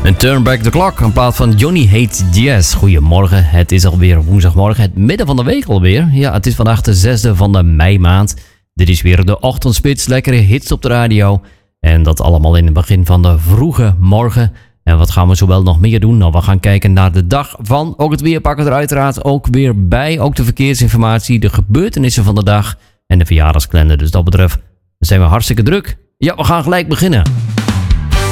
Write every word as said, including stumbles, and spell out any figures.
En Turn Back the Clock, een plaat van Johnny Hates Jazz. Goedemorgen, het is alweer woensdagmorgen, het midden van de week alweer. Ja, het is vandaag de zesde van de meimaand. Dit is weer de ochtendspits, lekkere hits op de radio. En dat allemaal in het begin van de vroege morgen. En wat gaan we zowel nog meer doen? Nou, we gaan kijken naar de dag van. Ook het weer pakken er uiteraard ook weer bij. Ook de verkeersinformatie, de gebeurtenissen van de dag en de verjaardagskalender. Dus dat betreft zijn we hartstikke druk. Ja, we gaan gelijk beginnen.